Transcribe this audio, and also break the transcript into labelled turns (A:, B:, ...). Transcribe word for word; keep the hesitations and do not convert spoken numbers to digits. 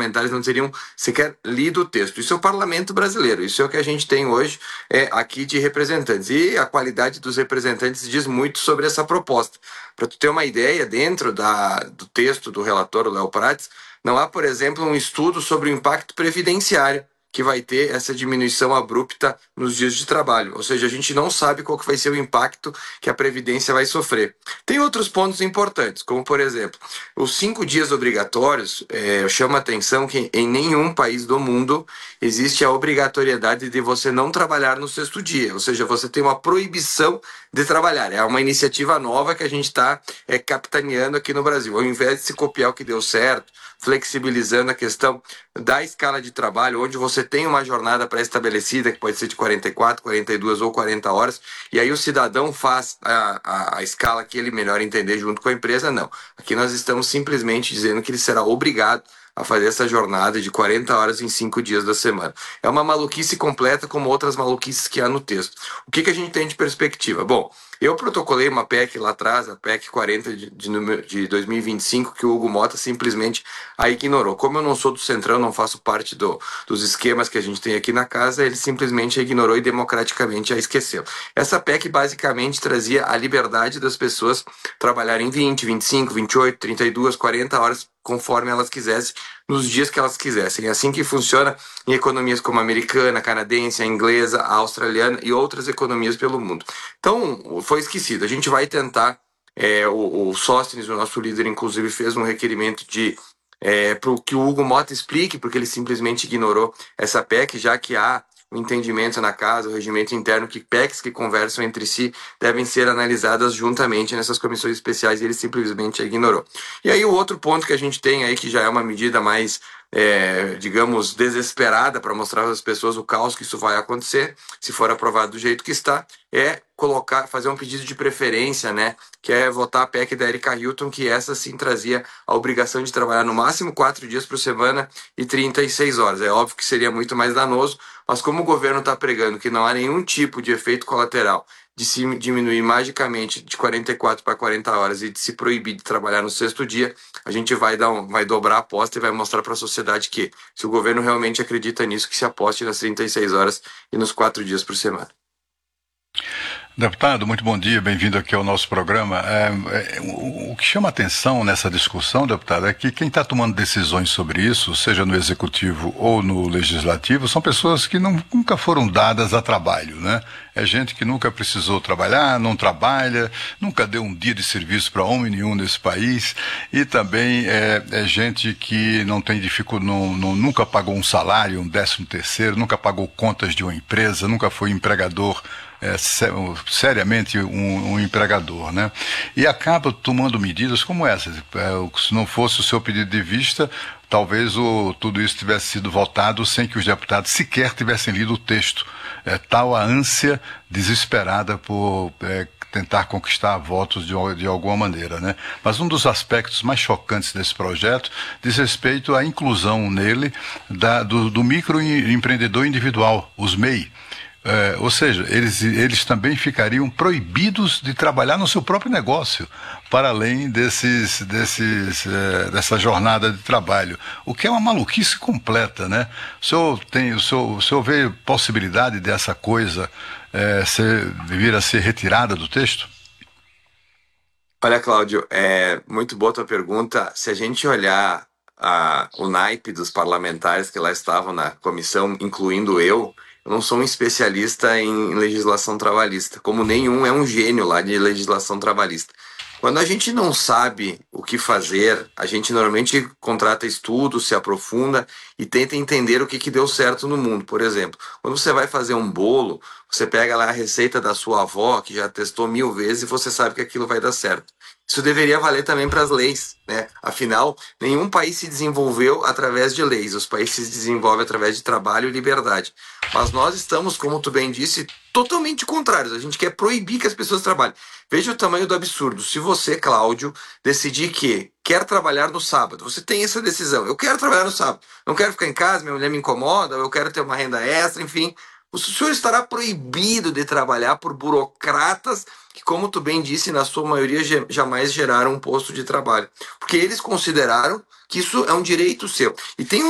A: parlamentares não teriam sequer lido o texto. Isso é o parlamento brasileiro, isso é o que a gente tem hoje é, aqui de representantes. E a qualidade dos representantes diz muito sobre essa proposta. Para tu ter uma ideia, dentro da, do texto do relator, o Léo Prates, não há, por exemplo, um estudo sobre o impacto previdenciário que vai ter essa diminuição abrupta nos dias de trabalho. Ou seja, a gente não sabe qual que vai ser o impacto que a Previdência vai sofrer. Tem outros pontos importantes, como, por exemplo, os cinco dias obrigatórios. É, eu chamo a atenção que em nenhum país do mundo existe a obrigatoriedade de você não trabalhar no sexto dia. Ou seja, você tem uma proibição de trabalhar. É uma iniciativa nova que a gente está é, capitaneando aqui no Brasil. Ao invés de se copiar o que deu certo, flexibilizando a questão da escala de trabalho, onde você tem uma jornada pré-estabelecida, que pode ser de quarenta e quatro, quarenta e duas ou quarenta horas, e aí o cidadão faz a, a, a escala que ele melhor entender junto com a empresa, não. Aqui nós estamos simplesmente dizendo que ele será obrigado a fazer essa jornada de quarenta horas em cinco dias da semana. É uma maluquice completa, como outras maluquices que há no texto. O que, que a gente tem de perspectiva? Bom, eu protocolei uma P E C lá atrás, a P E C quarenta de, de, de dois mil e vinte e cinco, que o Hugo Mota simplesmente a ignorou. Como eu não sou do Centrão, não faço parte do, dos esquemas que a gente tem aqui na casa, ele simplesmente a ignorou e democraticamente a esqueceu. Essa P E C basicamente trazia a liberdade das pessoas trabalharem vinte, vinte e cinco, vinte e oito, trinta e duas, quarenta horas, conforme elas quisessem, nos dias que elas quisessem. É assim que funciona em economias como a americana, a canadense, a inglesa, a australiana e outras economias pelo mundo. Então, foi esquecido. A gente vai tentar, é, o, o Sóstenes, o nosso líder, inclusive, fez um requerimento de é, para que o Hugo Mota explique, porque ele simplesmente ignorou essa P E C, já que há o entendimento na casa, o regimento interno, que P E Cs que conversam entre si devem ser analisadas juntamente nessas comissões especiais, e ele simplesmente a ignorou. E aí o outro ponto que a gente tem aí, que já é uma medida mais, é, digamos, desesperada para mostrar às pessoas o caos que isso vai acontecer, se for aprovado do jeito que está, é colocar, fazer um pedido de preferência, né, que é votar a P E C da Erika Hilton, que essa sim trazia a obrigação de trabalhar no máximo quatro dias por semana e trinta e seis horas. É óbvio que seria muito mais danoso, mas como o governo está pregando que não há nenhum tipo de efeito colateral de se diminuir magicamente de quarenta e quatro para quarenta horas e de se proibir de trabalhar no sexto dia, a gente vai, dar um, vai dobrar a aposta e vai mostrar para a sociedade que, se o governo realmente acredita nisso, que se aposte nas trinta e seis horas e nos quatro dias por semana.
B: Deputado, muito bom dia, bem-vindo aqui ao nosso programa. É, é, o, o que chama atenção nessa discussão, deputado, é que quem está tomando decisões sobre isso, seja no Executivo ou no Legislativo, são pessoas que não, nunca foram dadas a trabalho, né? É gente que nunca precisou trabalhar, não trabalha, nunca deu um dia de serviço para homem nenhum nesse país, e também é, é gente que não tem dificuldade, não, não, nunca pagou um salário, um décimo terceiro, nunca pagou contas de uma empresa, nunca foi empregador, É, seriamente um, um empregador, né? E acaba tomando medidas como essas. É, se não fosse o seu pedido de vista, talvez o, tudo isso tivesse sido votado sem que os deputados sequer tivessem lido o texto. É, tal a ânsia desesperada por é, tentar conquistar votos de, de alguma maneira, né? Mas um dos aspectos mais chocantes desse projeto diz respeito à inclusão nele da, do, do microempreendedor individual, os M E I. É, ou seja, eles, eles também ficariam proibidos de trabalhar no seu próprio negócio, para além desses, desses, é, dessa jornada de trabalho, o que é uma maluquice completa, né? O senhor, tem, o senhor, o senhor vê possibilidade dessa coisa é, ser, vir a ser retirada do texto?
A: Olha, Cláudio, é muito boa a tua pergunta. Se a gente olhar a, o naipe dos parlamentares que lá estavam na comissão, incluindo eu, eu não sou um especialista em legislação trabalhista, como nenhum é um gênio lá de legislação trabalhista. Quando a gente não sabe o que fazer, a gente normalmente contrata estudos, se aprofunda e tenta entender o que, que deu certo no mundo. Por exemplo, quando você vai fazer um bolo, você pega lá a receita da sua avó, que já testou mil vezes, e você sabe que aquilo vai dar certo. Isso deveria valer também para as leis, né? Afinal, nenhum país se desenvolveu através de leis. Os países se desenvolvem através de trabalho e liberdade. Mas nós estamos, como tu bem disse, totalmente contrários. A gente quer proibir que as pessoas trabalhem. Veja o tamanho do absurdo. Se você, Cláudio, decidir que quer trabalhar no sábado, você tem essa decisão. Eu quero trabalhar no sábado. Não quero ficar em casa, minha mulher me incomoda, eu quero ter uma renda extra, enfim. O senhor estará proibido de trabalhar por burocratas que, como tu bem disse, na sua maioria jamais geraram um posto de trabalho. Porque eles consideraram que isso é um direito seu. E tem um